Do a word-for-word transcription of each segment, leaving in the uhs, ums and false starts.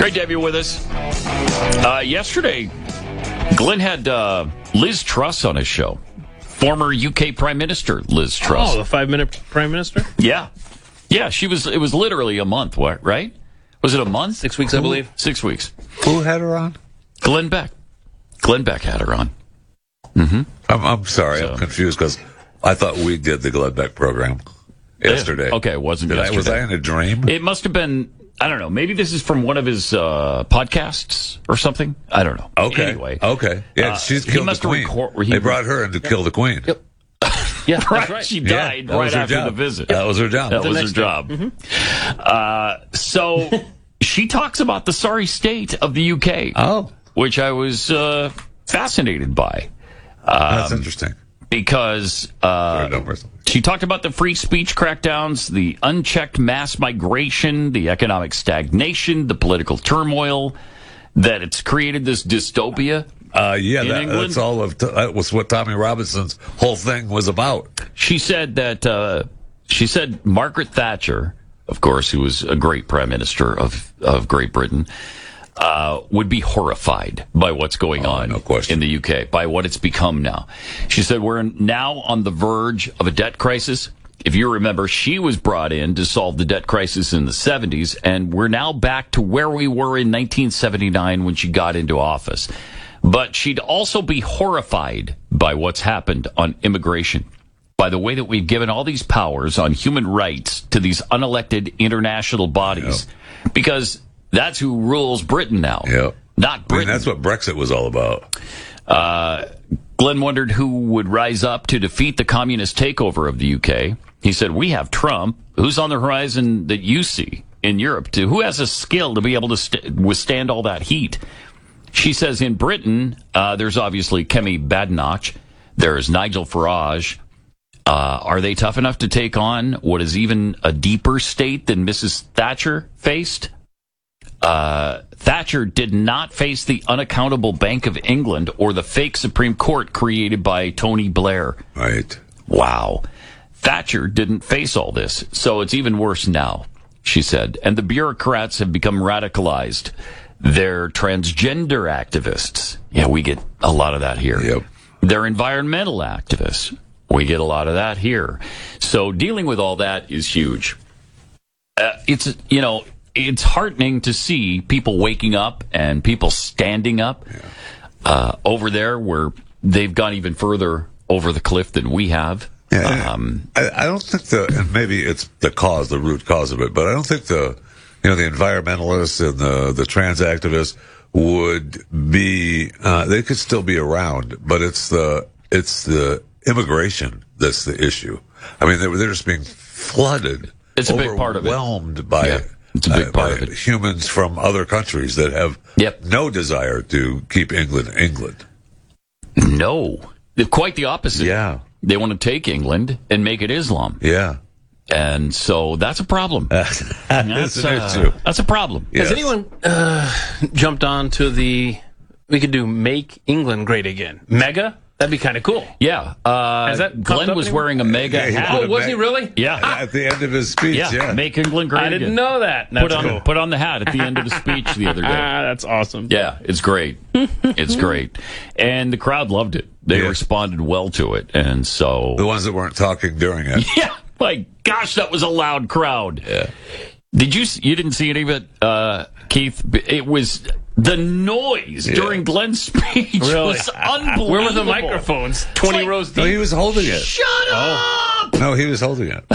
Great to have you with us. Uh, yesterday, Glenn had uh, Liz Truss on his show. Former U K Prime Minister Liz Truss. Oh, the five-minute Prime Minister? Yeah. Yeah, she was. It was literally a month, what, right? Was it a month? Six weeks, I believe. Six weeks. Who had her on? Glenn Beck. Glenn Beck had her on. Mm-hmm. I'm, I'm sorry, So- I'm confused because I thought we did the Glenn Beck program yesterday. Okay, it wasn't Did I, yesterday. was I in a dream? It must have been, I don't know, maybe this is from one of his uh, podcasts or something. I don't know. Okay. Anyway. Okay. Yeah, Uh, she's he killed must the have queen. record- he- they brought her in to kill the queen. Yep. Yeah, Right, that's right. she Yeah, died that right was her after job. the visit. That was her job. That The was her next job. Uh, so she talks about the sorry state of the U K, Oh, which I was uh, fascinated by that's interesting. because uh, Sorry, don't wrestle. she talked about the free speech crackdowns, the unchecked mass migration, the economic stagnation, the political turmoil, that it's created this dystopia. Uh, yeah, In that, England? that's all of that was what Tommy Robinson's whole thing was about. She said that uh, she said Margaret Thatcher, of course, who was a great prime minister of of Great Britain, uh, would be horrified by what's going Oh, on no question. in the U K, by what it's become now. She said we're now on the verge of a debt crisis. If you remember, she was brought in to solve the debt crisis in the seventies, and we're now back to where we were in nineteen seventy-nine when she got into office. But she'd also be horrified by what's happened on immigration, by the way that we've given all these powers on human rights to these unelected international bodies, because that's who rules Britain now, Yeah. not I mean, Britain. that's what Brexit was all about. Uh, Glenn wondered who would rise up to defeat the communist takeover of the U K. He said, we have Trump. Who's on the horizon that you see in Europe? To who has a skill to be able to st- withstand all that heat? She says in Britain, uh, there's obviously Kemi Badenoch. There's Nigel Farage. Uh, are they tough enough to take on what is even a deeper state than Missus Thatcher faced? Uh, Thatcher did not face the unaccountable Bank of England or the fake Supreme Court created by Tony Blair. Right. Wow. Thatcher didn't face all this, so it's even worse now, she said. And the bureaucrats have become radicalized. They're transgender activists. Yeah, we get a lot of that here. Yep. They're environmental activists. We get a lot of that here. So dealing with all that is huge. Uh, it's, you know, it's heartening to see people waking up and people standing up uh, over there where they've gone even further over the cliff than we have. Yeah, Um, I, I don't think the, and maybe it's the cause, the root cause of it, but I don't think the, you know, the environmentalists and the, the trans activists would be, uh, they could still be around, but it's the, it's the immigration that's the issue. I mean, they're, they're just being flooded. It's a big part of it. Overwhelmed by, Yeah, it's a big uh, part by of it. humans from other countries that have Yep. no desire to keep England, England. No. They're quite the opposite. Yeah. They want to take England and make it Islam. Yeah. And so that's a problem. That's That's, an uh, issue. that's a problem. Yes. Has anyone uh, jumped on to the, we could do Make England Great Again? Mega? That'd be kind of cool. Yeah. Uh, Has that popped Glenn up was anywhere? wearing a mega Yeah, he hat. put Oh, a was Meg- he really? Yeah. At the end of his speech, Yeah. yeah. Make England great I didn't again. know that. That's Put on, cool. put on the hat at the end of the speech the other day. Ah, that's awesome. Yeah, it's great. It's great. And the crowd loved it. They Yeah. responded well to it. And so, The ones that weren't talking during it. yeah, my gosh, that was a loud crowd. Yeah. Did you, s- you didn't see any of it, uh, Keith? It was, the noise Yeah. during Glenn's speech Really? was unbelievable. Where were the microphones? twenty like- rows No, deep. he was holding it. Shut up! No, he was holding it.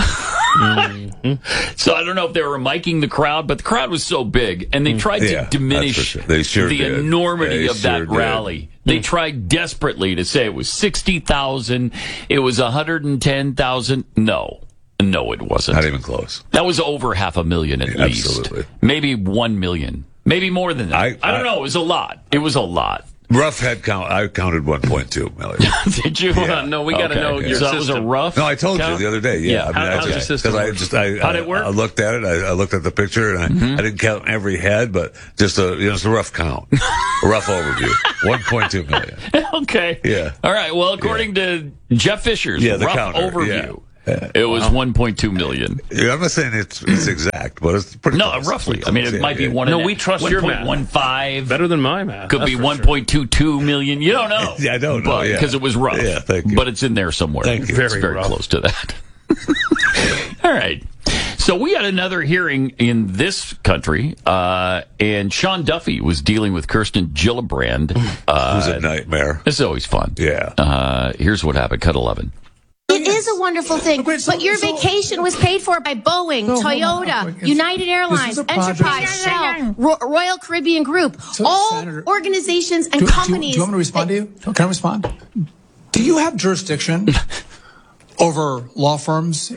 So I don't know if they were miking the crowd, but the crowd was so big, and they tried Yeah, to diminish that's for sure. They sure the did. enormity They of that sure did. rally. They tried desperately to say it was sixty thousand, it was one hundred ten thousand. No. No, it wasn't. Not even close. That was over half a million at Yeah, least. absolutely. Maybe one million. Maybe more than that. I- I, don't I- know. It was a lot. It was a lot. Rough head count. I counted one point two million. Did you? Hold on, no, we got to Okay. know your So that was a system. rough. No, I told count? you the other day. Yeah, Yeah. I mean, How- I how's your just, system because I work? just I, How'd I, it work? I looked at it. I, I looked at the picture, and I, Mm-hmm. I didn't count every head, but just a you know, it's a rough count, a rough overview. one point two million. Okay. Yeah. All right. Well, according to Jeff Fisher's Yeah, the rough counter, overview, It was one point two million. Yeah, I'm not saying it's, it's exact, but it's pretty No, close. roughly. Pretty I mean, close, it yeah, might be yeah. one. No, and a- we trust your math. one point one five. Better than my math. Could that's be for one sure. point two two million. You don't know. Yeah, I don't know, yeah. Because it was rough. Yeah, thank you. But it's in there somewhere. Thank you. It's Very very rough. close to that. All right. So we had another hearing in this country, uh, and Sean Duffy was dealing with Kirsten Gillibrand. It Uh, was a nightmare. this is always fun. Yeah. Uh, here's what happened. Cut eleven. It is a wonderful thing, Wait, so- but your so- vacation was paid for by Boeing, So, hold on, Toyota, hold on. United This Airlines, is a project- Enterprise, Shell, Ro- Royal Caribbean Group, So, all Senator- organizations and Do, do, companies. do you want me to respond to you? Can I respond? Do you have jurisdiction over law firms?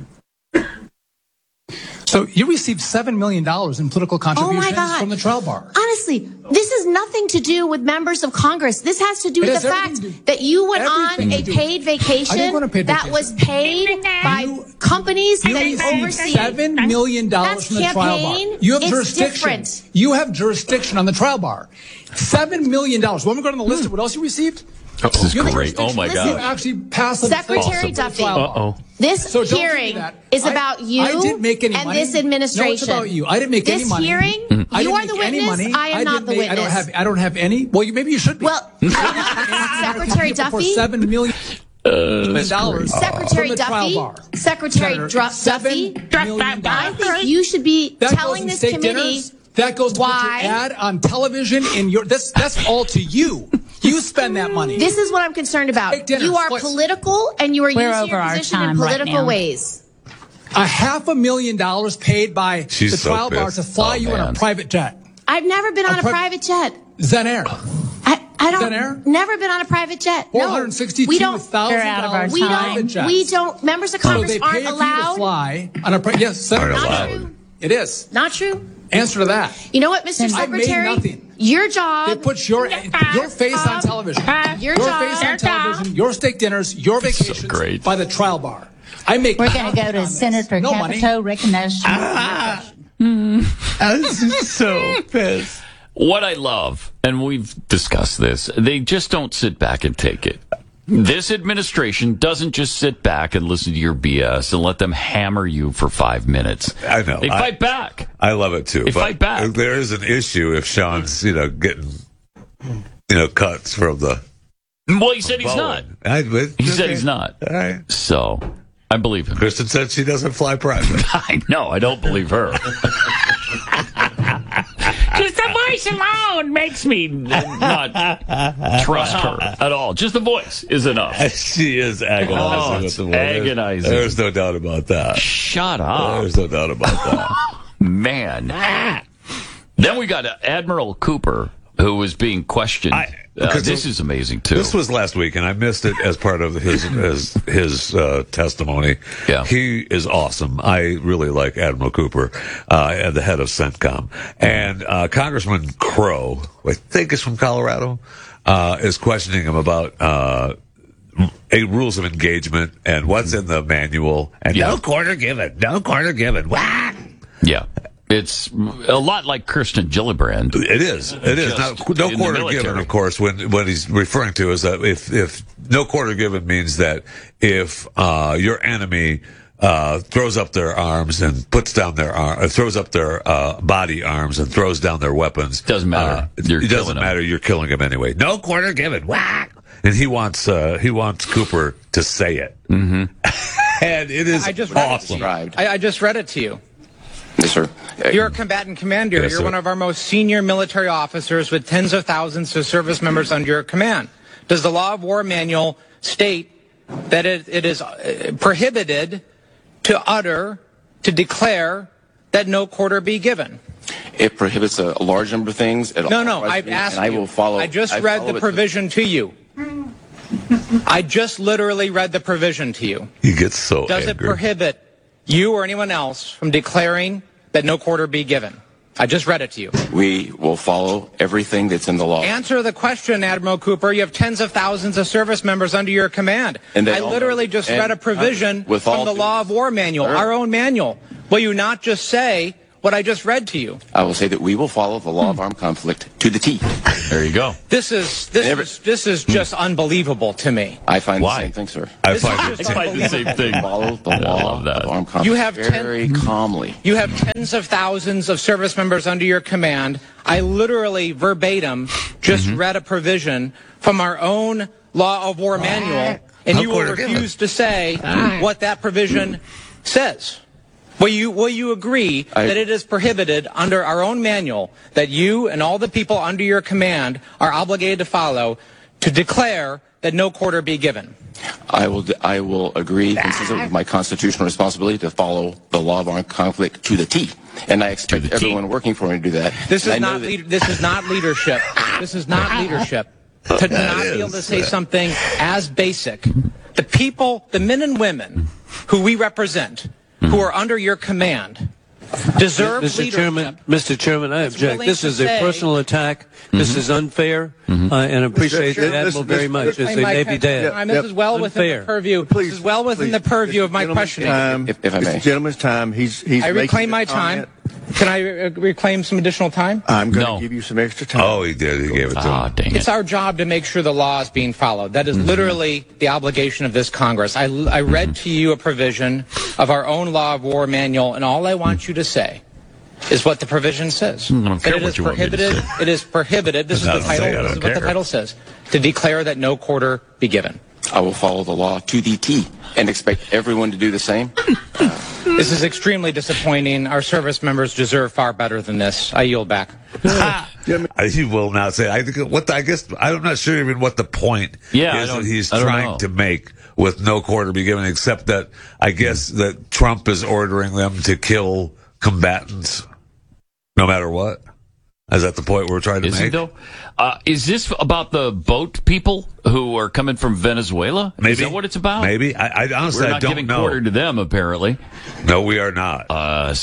So you received seven million dollars in political contributions God. from the trial bar. Honestly, this has nothing to do with members of Congress. This has to do It with has the everything fact to do- that you went on everything a to do- paid vacation I didn't go on a paid that vacation. was paid by You- companies You that received oversee. seven million dollars That's from the trial bar. campaign. You have It's jurisdiction. different. You have jurisdiction on the trial bar. Seven million dollars. Want me to go down the list of what else you received? This is You have great. Oh, my jurisdiction. You God. actually passed Secretary legislation for the Duffy. trial bar. Uh-oh. This So don't give me hearing that. is I- about you I didn't make any and money. this administration. No, it's about you. I didn't make this any money. hearing, I you didn't are the make any witness. money. I am not didn't the make- I don't witness. have. I don't have any. Well, you, maybe you should be. Well, Secretary for Duffy, seven million dollars Secretary from the trial Duffy, bar. Secretary Senator, Dru- seven Duffy. million I dollars. think you should be That telling goes in this steak committee dinners. That goes to put why- your ad on television. In your that's that's all to you. You spend that money. This is what I'm concerned about. Steak dinners, You are please. political, and you are We're using over your our position in time right political now. ways. A half a million dollars paid by She's the so trial bar pissed. to fly Oh, you in man. a private jet. I've never been on a pri- private jet. Zen Air. I, I don't. Zen Air? Never been on a private jet. Four No, hundred sixty-two we don't. thousand We're out of our dollars We time. private don't. jets. We don't. Members of So Congress they pay aren't for you to allowed. fly on a pri- yes, Senator. Aren't Not allowed. true. It is. Not true. Answer to that. You know what, Mister I made Secretary? nothing. Your job. They put your your face on television. Your Your job. face on television. Your steak dinners. Your vacations great. by the trial bar. I make. We're going to go to on this. Senator no money. Capito recognition. I was just so pissed. What I love, and we've discussed this, they just don't sit back and take it. This administration doesn't just sit back and listen to your B S and let them hammer you for five minutes. I know. They I- fight back. I love it too. They but fight back. There is an issue if Sean's, you know, getting, you know, cuts from the. Well, he said he's not. Bowen. I, but, He said okay. he's not. All right. So, I believe him. Kristen said she doesn't fly private. I know. I don't believe her. Just the voice alone makes me not trust her at all. Just the voice is enough. she is agonizing. Oh, with it's the woman. agonizing. There's no doubt about that. Shut up. There's no doubt about that. Man. Then we got Admiral Cooper, who was being questioned. I- Uh, because this it- is amazing, too. This was last week, and I missed it as part of his his his uh, testimony. Yeah. He is awesome. I really like Admiral Cooper, uh, at the head of CENTCOM, and uh, Congressman Crow, who I think is from Colorado, uh, is questioning him about uh, a rules of engagement and what's in the manual, and Yeah. no quarter given, no quarter given. Whack. Yeah. It's a lot like Kirsten Gillibrand. It is. It is. Now, Just no in the quarter military. given, of course, when what he's referring to is that if if no quarter given means that if uh, your enemy uh, throws up their arms and puts down their arm, uh, throws up their uh, body arms and throws down their weapons, Doesn't matter. Uh, You're it killing doesn't them. matter. You're killing him anyway. No quarter given. Whack. And he wants uh, he wants Cooper to say it, mm-hmm. and it is I just read it. awesome. I, I just read it to you. Yes, sir. You're a combatant commander. Yes, You're sir. one of our most senior military officers with tens of thousands of service members under your command. Does the Law of War Manual state that it, it is uh, prohibited to utter, to declare that no quarter be given? It prohibits a, a large number of things. It No, no, authorizes I've me, asked and I you. will follow. I just I read follow the it. provision to you. I just literally read the provision to you. He gets so Does it angry. prohibit you or anyone else from declaring that no quarter be given? I just read it to you. We will follow everything that's in the law. Answer the question, Admiral Cooper. You have tens of thousands of service members under your command. And they I all literally know- just and, read a provision uh, with all from the due- Law of War Manual, Sir. our own manual. Will you not just say what I just read to you. I will say that we will follow the law of armed conflict to the T. There you go. This is this Never- is this is just unbelievable to me. I find Why? the same thing, sir. I This find is it. just I find the same thing. Follow the I law love that. of armed conflict You have ten- very calmly. You have tens of thousands of service members under your command. I literally verbatim just Mm-hmm. read a provision from our own law of war manual, and How you will could it give refuse to say what that provision says. Will you will you agree I- that it is prohibited under our own manual that you and all the people under your command are obligated to follow to declare that no quarter be given? I will I will agree, consistent with my constitutional responsibility, to follow the law of armed conflict to the T. And I expect the T. everyone working for me to do that. This And is I know not that- lead, this is not leadership. This is not leadership. To not be able to say something as basic. The people, the men and women who we represent, who are under your command, deserve Mister leadership. Chairman, Mister Chairman, I object. willing This to is a say- personal attack. This is unfair, uh, and I appreciate the Chairman, Admiral this- very this- much as Hey, a Mike, Navy dad. time, This is well within Unfair. the purview. Please, this is well within please, the purview of my Mister Gentleman's questioning. Time, If- if I may. Mister Gentleman's time. He's he's. I making reclaim a my time. comment. Can I uh, reclaim some additional time? I'm going to No. give you some extra time. Oh, he did. He gave it to Ah, him. dang It's it. our job to make sure the law is being followed. That is literally the obligation of this Congress. I, I read to you a provision of our own law of war manual, and all I want you to say is what the provision says. I don't care That it what is you want me to prohibited. say. It is prohibited. This is It the doesn't title. say I This don't is what the care. title says. To declare that no quarter be given. I will follow the law to the T and expect everyone to do the same. This is extremely disappointing. Our service members deserve far better than this. I yield back. Uh, He will not say. I think what the, I guess I'm not sure even what the point Yeah, I is don't- that he's I don't trying know. to make with no quarter be given, except that I guess that Trump is ordering them to kill combatants, no matter what. Is that the point we're trying to Is he make? though? Uh, is this about the boat people who are coming from Venezuela? Maybe Is that what it's about? Maybe. I, I honestly We're I not don't giving know. quarter to them, apparently. No, we are not. Uh,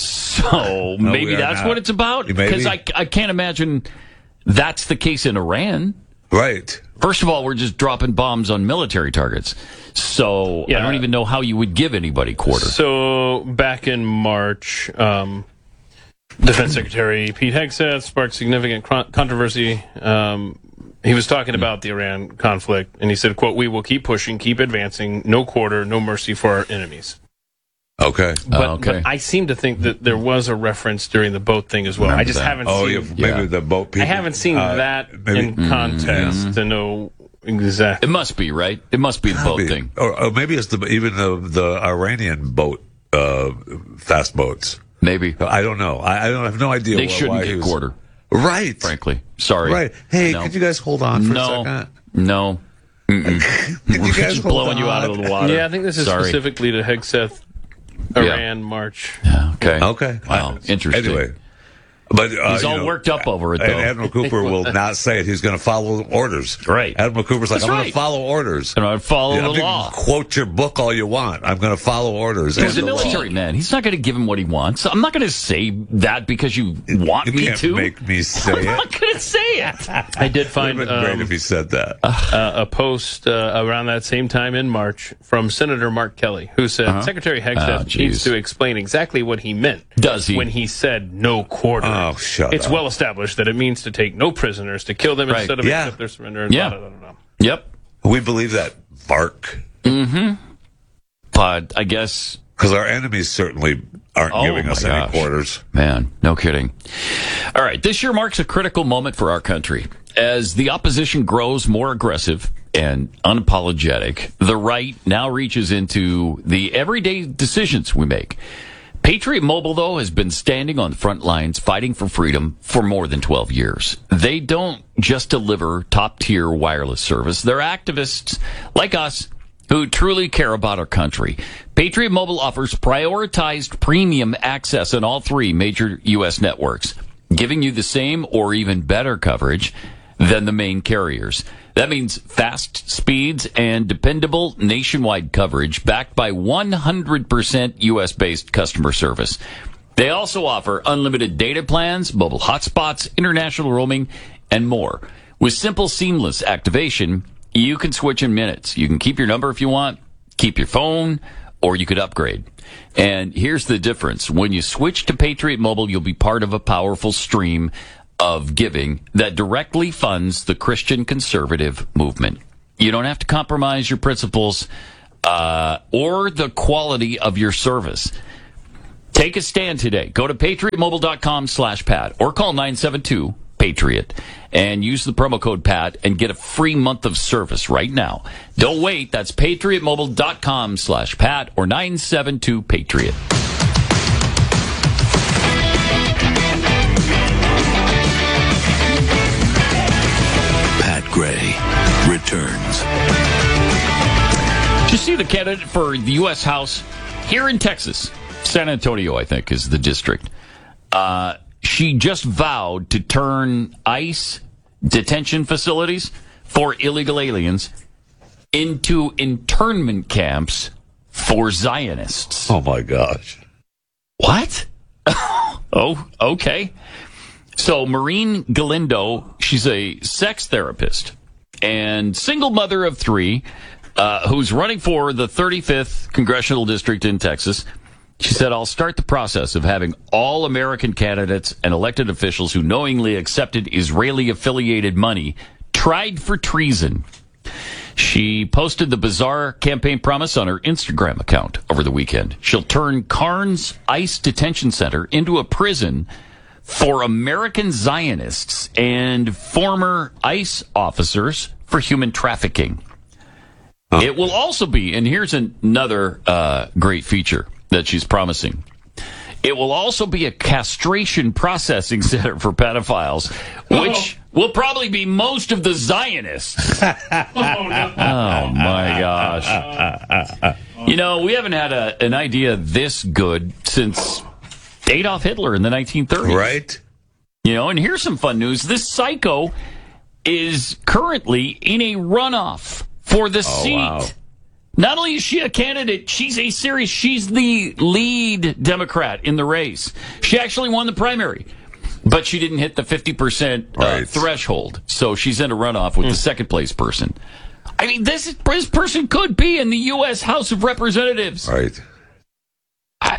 so No, maybe we are that's not. what it's about. Maybe. Because I, I can't imagine that's the case in Iran. Right. First of all, we're just dropping bombs on military targets. So I Yeah. don't even know how you would give anybody quarter. So back in March, um, Defense Secretary Pete Hegseth sparked significant con- controversy. Um, he was talking about the Iran conflict, and he said, quote, "We will keep pushing, keep advancing, no quarter, no mercy for our enemies." Okay. But, Uh, okay. but I seem to think that there was a reference during the boat thing as well. I just that. haven't Oh, seen yeah, maybe yeah. the boat people. I haven't seen uh, that maybe- in context to know exactly. It must be, right? It must be the boat Maybe. thing. Or, or maybe it's the, even the, the Iranian boat, uh, fast boats. Maybe. I don't know. I, I don't I have no idea. They why, shouldn't why he get was- quarter, Right. frankly. Sorry. Right. Hey, No. could you guys hold on for No. a second? No. Could you We're guys just hold blowing you out on? of the water. Yeah, I think this is Sorry. specifically to Hegseth Iran March. Yeah, okay. Okay. Wow. Interesting. Anyway. But, uh, He's you all know, worked up over it, and though. Admiral Cooper will not say it. He's going to follow orders. Right. Admiral Cooper's like, That's I'm going right. to follow orders. And I follow Yeah, the I'm gonna law. Quote your book all you want. I'm going to follow orders. He's a And the law. military man. He's not going to give him what he wants. I'm not going to say that because you want You me can't to. make me say I'm it. not going to say it. I did It would find have been great um, if he said that. uh, a post uh, around that same time in March from Senator Mark Kelly, who said Secretary Hegseth Oh, geez. needs to explain exactly what he meant. Does he? When he said no quarter. Oh, shut It's up. well established that it means to take no prisoners, to kill them Right. instead of Yeah. accept their surrender. And Yeah. blah, blah, blah, blah. Yep. We believe that, Mark. But I guess, Because our enemies certainly aren't Oh, giving us my any gosh. quarters. man, no kidding. All right. This year marks a critical moment for our country. As the opposition grows more aggressive and unapologetic, the right now reaches into the everyday decisions we make. Patriot Mobile, though, has been standing on the front lines fighting for freedom for more than twelve years. They don't just deliver top-tier wireless service. They're activists like us who truly care about our country. Patriot Mobile offers prioritized premium access on all three major U S networks, giving you the same or even better coverage than the main carriers. That means fast speeds and dependable nationwide coverage backed by one hundred percent U S-based customer service. They also offer unlimited data plans, mobile hotspots, international roaming, and more. With simple, seamless activation, you can switch in minutes. You can keep your number if you want, keep your phone, or you could upgrade. And here's the difference. When you switch to Patriot Mobile, you'll be part of a powerful stream of giving that directly funds the Christian conservative movement. You don't have to compromise your principles uh, or the quality of your service. Take a stand today. Go to patriotmobile.com slash Pat or call nine seven two Patriot and use the promo code Pat and get a free month of service right now. Don't wait. That's patriotmobile.com slash Pat or nine seven two Patriot. Pat Gray returns. Did you see the candidate for the U S House here in Texas? San Antonio, I think, is the district. Uh, she just vowed to turn ICE detention facilities for illegal aliens into internment camps for Zionists. Oh, my gosh. What? Oh, okay. So Maureen Galindo, she's a sex therapist and single mother of three uh, who's running for the thirty-fifth Congressional District in Texas. She said, I'll start the process of having all American candidates and elected officials who knowingly accepted Israeli-affiliated money tried for treason. She posted the bizarre campaign promise on her Instagram account over the weekend. She'll turn Carnes ICE Detention Center into a prison for American Zionists and former ICE officers for human trafficking. Huh. It will also be, and here's another uh, great feature that she's promising. It will also be a castration processing center for pedophiles, which oh. will probably be most of the Zionists. oh, no. oh, my gosh. You know, we haven't had a, an idea this good since Adolf Hitler in the nineteen thirties. Right. You know, and here's some fun news. This psycho is currently in a runoff for the oh, seat. Wow. Not only is she a candidate, she's a serious, she's the lead Democrat in the race. She actually won the primary, but she didn't hit the fifty percent uh, right. threshold. So she's in a runoff with mm. the second place person. I mean, this, this person could be in the U S House of Representatives. Right. I,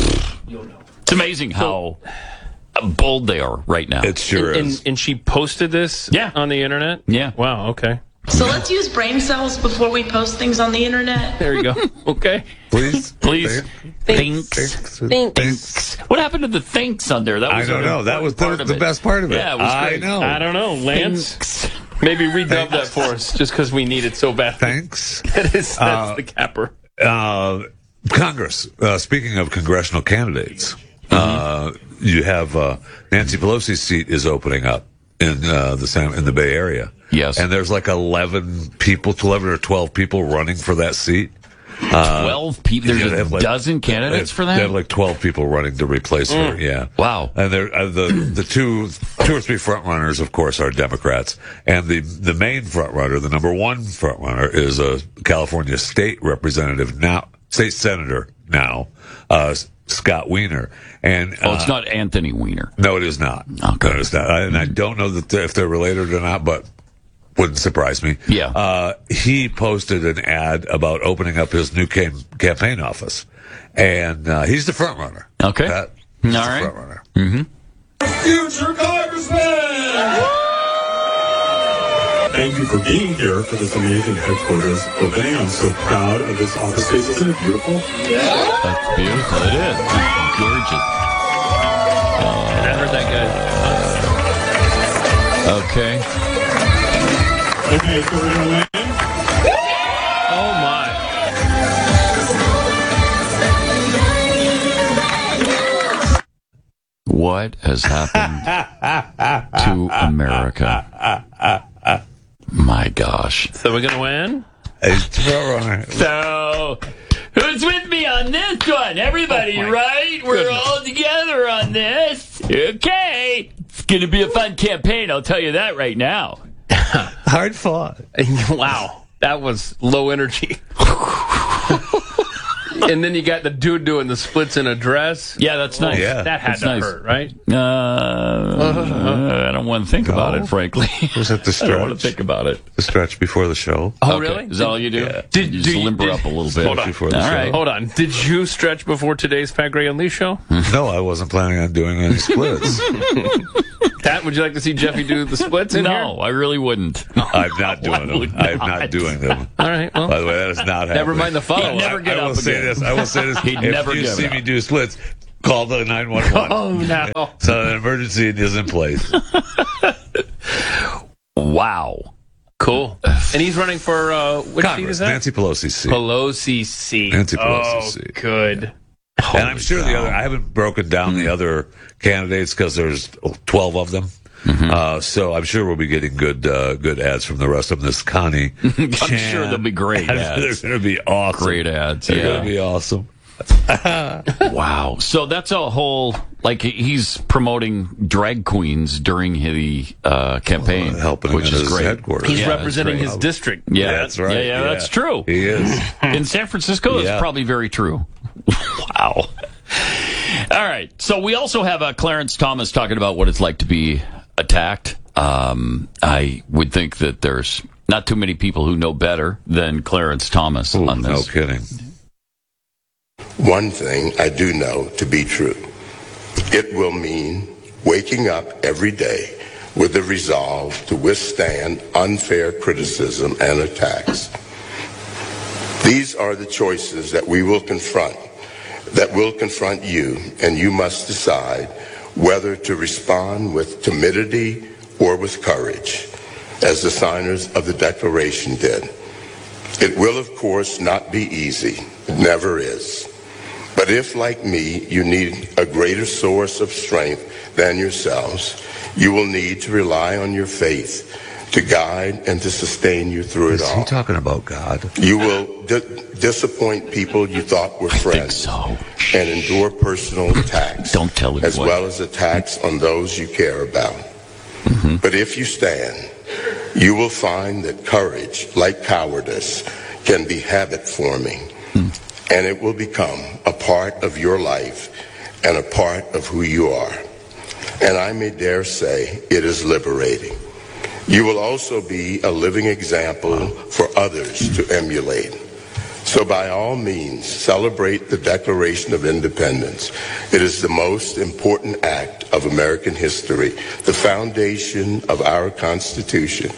it's amazing how bold they are right now. It sure and, is. And, and she posted this yeah. on the internet? Yeah. Wow, okay. So let's use brain cells before we post things on the internet. There you go. Okay. Please. Please. Thanks. Thanks. Thanks. Thanks. What happened to the thanks on there? That was I don't know. That was the, the best part of it. Yeah, it was I great. know. I don't know. Lance, thanks. Maybe redub that for us just because we need it so bad. Thanks. That is, that's uh, the capper. Uh, Congress, uh, speaking of congressional candidates, mm-hmm. uh, you have uh, Nancy Pelosi's seat is opening up in uh, the San, in the Bay Area. Yes. And there's like eleven people, eleven or twelve people running for that seat. Uh, twelve people? There's a like, dozen candidates have, for that? They have like twelve people running to replace mm. her, yeah. Wow. And they're, uh, the the two two or three front runners, of course, are Democrats. And the, the main front runner, the number one front runner, is a California state representative now, state senator now, uh, Scott Wiener. And, oh, it's uh, not Anthony Weiner. No, it is not. Okay. No, it's not. I, and I don't know that if they're related or not, but wouldn't surprise me. Yeah. Uh, he posted an ad about opening up his new cam- campaign office. And uh, he's the front runner. Okay. Pat, All he's right. the front runner. Mm-hmm. Future Congressman! Thank you for being here for this amazing headquarters opening. I'm so proud of this office space. Isn't it beautiful? Yeah. That's beautiful. It is. It's gorgeous. Uh, I heard that guy. Okay. Okay, so we're going to land. Oh, my. What has happened to America? My gosh. So we're going to win? So, who's with me on this one? Everybody, oh right? We're goodness. all together on this. Okay. It's going to be a fun campaign, I'll tell you that right now. Hard fought. Wow. That was low energy. And then you got the dude doing the splits in a dress. Yeah, that's nice. Yeah. That had That's to nice. hurt, right? Uh, I don't want to think about it, frankly. Was that the I don't want to stretch? think about it. The stretch before the show. Oh, Okay. really? Is that all you do? Yeah. Did- you do just you- limber did- up a little bit Hold on. Before the all show. right. Hold on. Did you stretch before today's Pat Gray Unleashed show? No, I wasn't planning on doing any splits. Pat, would you like to see Jeffy do the splits in No, I really wouldn't. I'm not doing Why would them. I'm not? not doing them. here? All right. Well, By the way, that is not happening. never mind the follow-up. He'd never get I, I will up say again. this. I will say this. He'd if never you get see up. me do splits, call the nine one one. Oh, no. So an emergency is in place. Wow. Cool. And he's running for, uh, which seat Congress, is that? Nancy Pelosi's seat. Pelosi seat. Nancy Pelosi's oh, seat. good. And I'm sure the other, I haven't broken down the other candidates because there's twelve of them. Uh, so I'm sure we'll be getting good, uh, good ads from the rest of them. This Connie. I'm sure they'll be great ads. They're going to be awesome. Great ads, They're yeah. going to be awesome. Wow. So that's a whole, like, he's promoting drag queens during his uh, campaign, Well, helping which him at is his great. headquarters. He's Yeah, that's representing great. his district. Yeah, That's right. Yeah, yeah, Yeah. that's true. He is. In San Francisco, that's Yeah. probably very true. Wow. All right. So we also have uh, Clarence Thomas talking about what it's like to be attacked. Um, I would think that there's not too many people who know better than Clarence Thomas Ooh, on no this. kidding. One thing I do know to be true. It will mean waking up every day with the resolve to withstand unfair criticism and attacks. These are the choices that we will confront, that will confront you, and you must decide whether to respond with timidity or with courage, as the signers of the Declaration did. It will, of course, not be easy. It never is. But if, like me, you need a greater source of strength than yourselves, you will need to rely on your faith to guide and to sustain you through Is it he all. talking about God? You will di- disappoint people you thought were friends so. and endure personal attacks, Don't tell him as what. well as attacks on those you care about. Mm-hmm. But if you stand, you will find that courage, like cowardice, can be habit-forming, Mm. and it will become a part of your life and a part of who you are. And I may dare say it is liberating. You will also be a living example for others to emulate. So by all means, celebrate the Declaration of Independence. It is the most important act of American history, the foundation of our Constitution,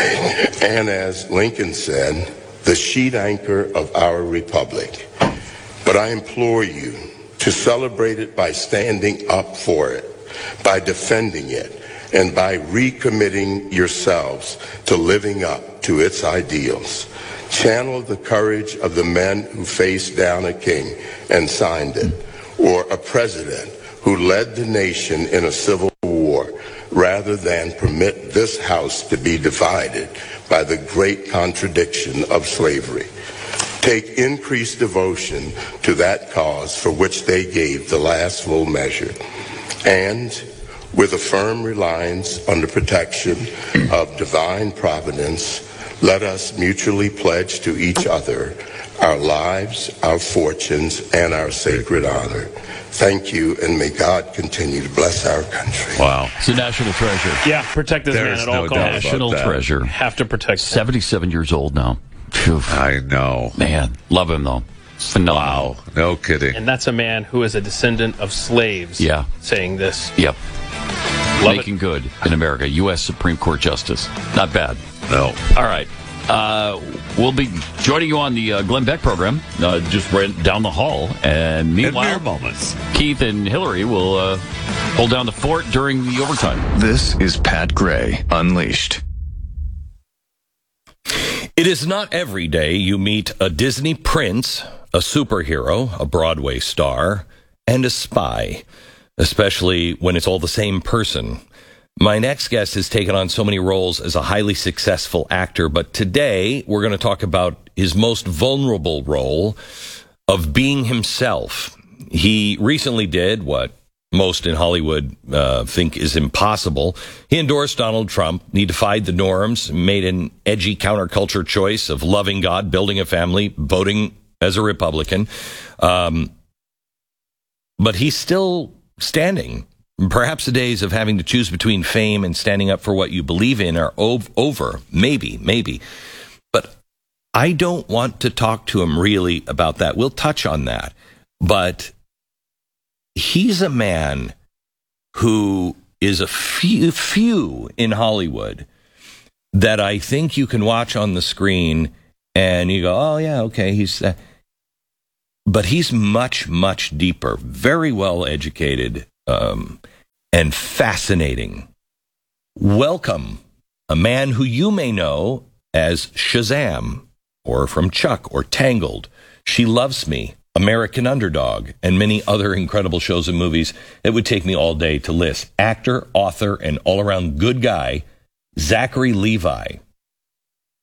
and as Lincoln said, the sheet anchor of our republic. But I implore you to celebrate it by standing up for it, by defending it, and by recommitting yourselves to living up to its ideals. Channel the courage of the men who faced down a king and signed it, or a president who led the nation in a civil war, rather than permit this House to be divided by the great contradiction of slavery. Take increased devotion to that cause for which they gave the last full measure, and with a firm reliance on the protection of divine providence, let us mutually pledge to each other our lives, our fortunes, and our sacred honor. Thank you, and may God continue to bless our country. Wow. It's a national treasure. Yeah, protect this There's man at all no costs. doubt about National that. treasure. Have to protect him. seventy-seven years old now. Phew. I know. Man, love him, though. Phenomenal. Wow. No kidding. And that's a man who is a descendant of slaves Yeah. saying this. Yep. Love Making good in America. U S Supreme Court Justice. Not bad. No. All right. Uh, we'll be joining you on the uh, Glenn Beck program, uh, just right down the hall. And In meanwhile, mere moments. Keith and Hillary will uh, hold down the fort during the overtime. This is Pat Gray Unleashed. It is not every day you meet a Disney prince, a superhero, a Broadway star, and a spy, especially when it's all the same person. My next guest has taken on so many roles as a highly successful actor, but today we're going to talk about his most vulnerable role of being himself. He recently did what most in Hollywood uh, think is impossible. He endorsed Donald Trump. He defied the norms, made an edgy counterculture choice of loving God, building a family, voting as a Republican. Um, but he's still standing. Perhaps the days of having to choose between fame and standing up for what you believe in are ov- over. Maybe, maybe. But I don't want to talk to him really about that. We'll touch on that. But he's a man who is a few, few in Hollywood that I think you can watch on the screen and you go, oh, yeah, okay, he's... Uh, but he's much, much deeper, very well educated, um, and fascinating. Welcome, a man who you may know as Shazam, or from Chuck, or Tangled, She Loves Me, American Underdog, and many other incredible shows and movies. It would take me all day to list. Actor, author, and all-around good guy, Zachary Levi.